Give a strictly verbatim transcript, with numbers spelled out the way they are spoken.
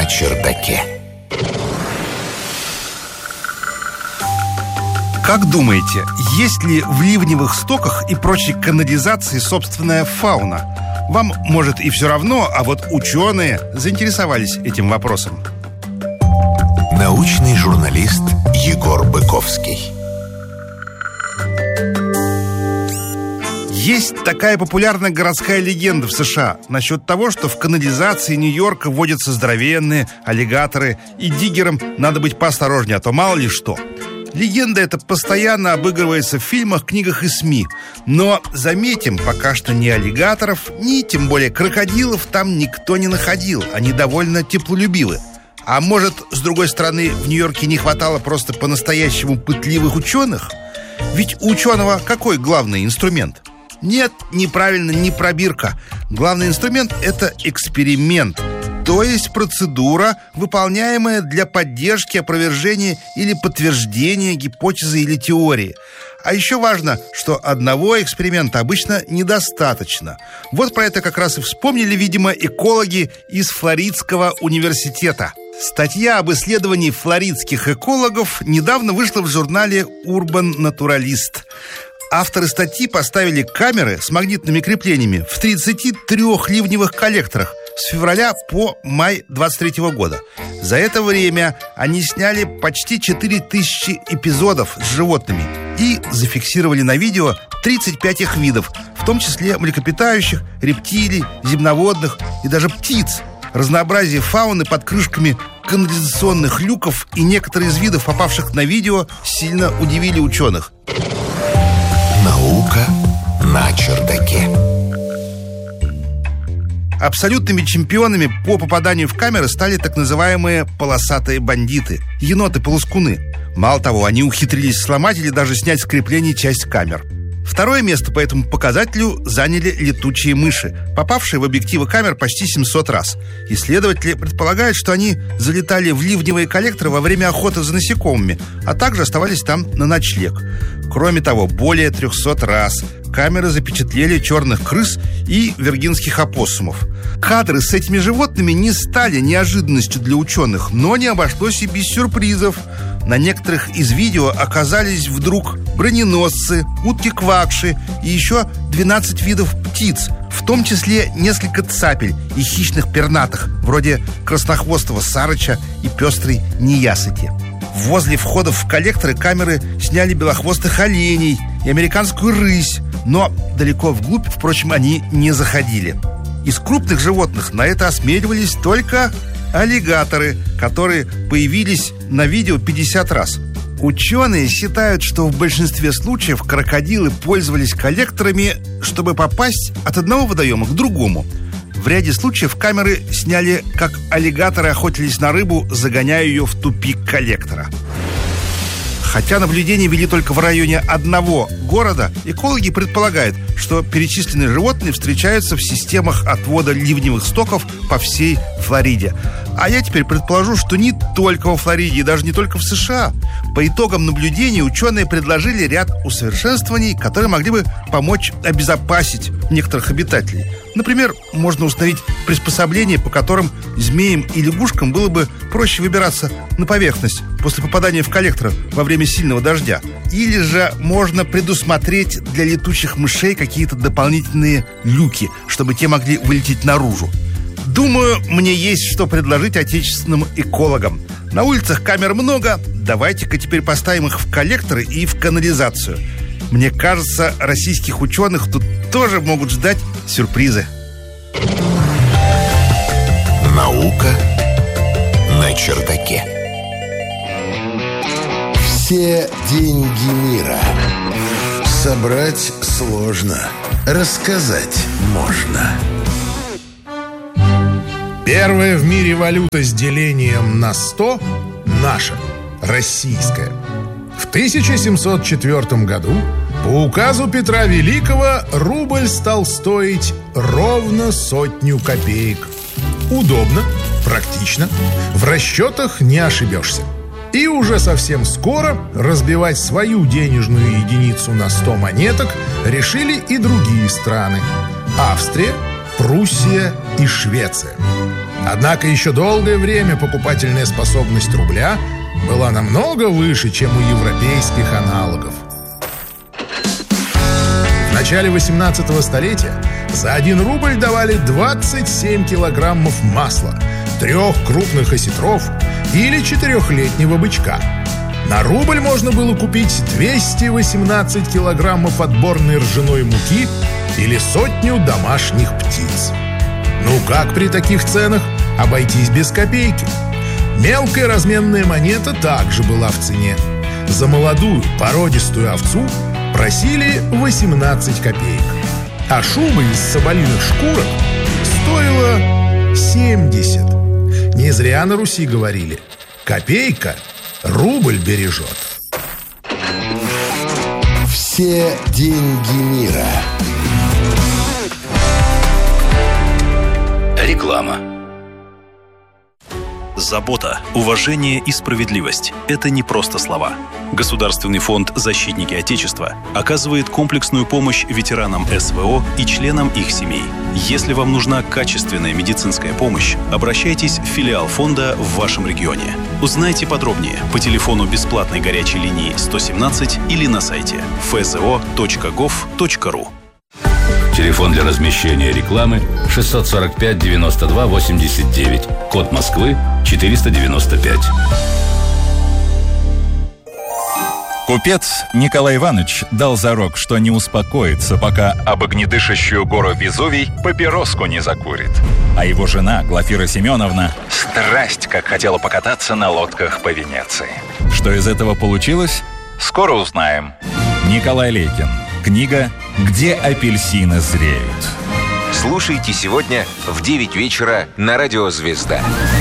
на чердаке. Как думаете, есть ли в ливневых стоках и прочей канализации собственная фауна? Вам, может, и все равно, а вот ученые заинтересовались этим вопросом. Научный журналист Егор Быковский. Есть такая популярная городская легенда в США насчет того, что в канализации Нью-Йорка водятся здоровенные аллигаторы, и диггерам надо быть поосторожнее, а то мало ли что. Легенда эта постоянно обыгрывается в фильмах, книгах и СМИ. Но, заметим, пока что ни аллигаторов, ни тем более крокодилов там никто не находил. Они довольно теплолюбивы. А может, с другой стороны, в Нью-Йорке не хватало просто по-настоящему пытливых ученых? Ведь у ученого какой главный инструмент? Нет, неправильно, не пробирка. Главный инструмент – это эксперимент. То есть процедура, выполняемая для поддержки, опровержения или подтверждения гипотезы или теории. А еще важно, что одного эксперимента обычно недостаточно. Вот про это как раз и вспомнили, видимо, экологи из Флоридского университета. Статья об исследовании флоридских экологов недавно вышла в журнале Urban Naturalist. Авторы статьи поставили камеры с магнитными креплениями в тридцати трёх ливневых коллекторах с февраля по май двадцать третьего года. За это время они сняли почти четыре тысячи эпизодов с животными и зафиксировали на видео тридцать пять их видов, в том числе млекопитающих, рептилий, земноводных и даже птиц. Разнообразие фауны под крышками канализационных люков и некоторые из видов, попавших на видео, сильно удивили ученых. Наука на чердаке. Абсолютными чемпионами по попаданию в камеры стали так называемые полосатые бандиты, еноты-полоскуны. Мало того, они ухитрились сломать или даже снять с креплений часть камер. Второе место по этому показателю заняли летучие мыши, попавшие в объективы камер почти семьсот раз. Исследователи предполагают, что они залетали в ливневые коллекторы во время охоты за насекомыми, а также оставались там на ночлег. Кроме того, более трехсот раз камеры запечатлели черных крыс и виргинских опоссумов. Кадры с этими животными не стали неожиданностью для ученых, но не обошлось и без сюрпризов. На некоторых из видео оказались вдруг броненосцы, утки-квакши и еще двенадцать видов птиц, в том числе несколько цапель и хищных пернатых, вроде краснохвостого сарыча и пестрой неясыти. Возле входов в коллекторы камеры сняли белохвостых оленей и американскую рысь, но далеко вглубь, впрочем, они не заходили. Из крупных животных на это осмеливались только аллигаторы, которые появились на видео пятьдесят раз. Ученые считают, что в большинстве случаев крокодилы пользовались коллекторами, чтобы попасть от одного водоема к другому. В ряде случаев камеры сняли, как аллигаторы охотились на рыбу, загоняя ее в тупик коллектора. Хотя наблюдения вели только в районе одного города, экологи предполагают, что перечисленные животные встречаются в системах отвода ливневых стоков по всей Флориде. А я теперь предположу, что не только во Флориде и даже не только в США. По итогам наблюдений ученые предложили ряд усовершенствований, которые могли бы помочь обезопасить некоторых обитателей. Например, можно установить приспособления, по которым змеям и лягушкам было бы проще выбираться на поверхность после попадания в коллектор во время сильного дождя. Или же можно предусмотреть для летучих мышей какие-то дополнительные люки, чтобы те могли вылететь наружу. Думаю, мне есть что предложить отечественным экологам. На улицах камер много, давайте-ка теперь поставим их в коллекторы и в канализацию. Мне кажется, российских ученых тут тоже могут ждать сюрпризы. Наука на чердаке. Все деньги мира собрать сложно, рассказать можно. Первая в мире валюта с делением на сто наша, российская. В тысяча семьсот четвёртом году по указу Петра Великого рубль стал стоить ровно сотню копеек. Удобно, практично, в расчетах не ошибешься. И уже совсем скоро разбивать свою денежную единицу на сто монеток решили и другие страны: Австрия, Пруссия и Швеция. Однако еще долгое время покупательная способность рубля была намного выше, чем у европейских аналогов. В начале восемнадцатого столетия за один рубль давали двадцать семь килограммов масла, трех крупных осетров или четырехлетнего бычка. На рубль можно было купить двести восемнадцать килограммов отборной ржаной муки или сотню домашних птиц. Ну как при таких ценах обойтись без копейки? Мелкая разменная монета также была в цене. За молодую породистую овцу просили восемнадцать копеек, а шуба из соболиных шкурок стоила семьдесят. Не зря на Руси говорили: копейка рубль бережет. Все деньги мира. Реклама. Забота, уважение и справедливость – это не просто слова. Государственный фонд «Защитники Отечества» оказывает комплексную помощь ветеранам эс вэ о и членам их семей. Если вам нужна качественная медицинская помощь, обращайтесь в филиал фонда в вашем регионе. Узнайте подробнее по телефону бесплатной горячей линии сто семнадцать или на сайте эф зэ о точка гов точка ру. Телефон для размещения рекламы шестьсот сорок пять девяносто два восемьдесят девять. Код Москвы четыреста девяносто пять. Купец Николай Иванович дал зарок, что не успокоится, пока об огнедышащую гору Везувий папироску не закурит. А его жена, Глафира Семеновна, страсть как хотела покататься на лодках по Венеции. Что из этого получилось? Скоро узнаем. Николай Лейкин. Книга «Где апельсины зреют». Слушайте сегодня в девять вечера на радио «Звезда».